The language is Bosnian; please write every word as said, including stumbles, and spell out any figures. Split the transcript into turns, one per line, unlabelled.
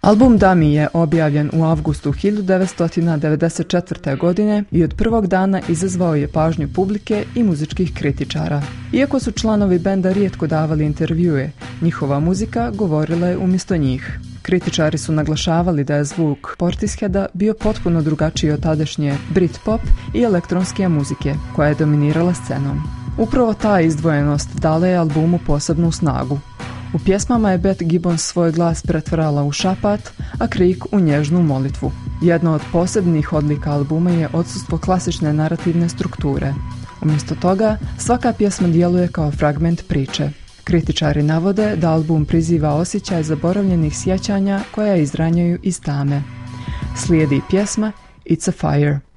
Album Dummy je objavljen u avgustu hiljadu devetsto devedeset četvrte. godine i od prvog dana izazvao je pažnju publike i muzičkih kritičara. Iako su članovi benda rijetko davali intervjue, njihova muzika govorila je umjesto njih. Kritičari su naglašavali da je zvuk Portisheada bio potpuno drugačiji od tadašnje Britpop i elektronske muzike, koja je dominirala scenom. Upravo ta izdvojenost dala je albumu posebnu snagu. U pjesmama je Beth Gibbons svoj glas pretvarala u šapat, a krik u nježnu molitvu. Jedna od posebnih odlika albuma je odsustvo klasične narativne strukture. Umjesto toga, svaka pjesma djeluje kao fragment priče. Kritičari navode da album priziva osjećaj zaboravljenih sjećanja koja izranjaju iz tame. Slijedi pjesma It's a Fire.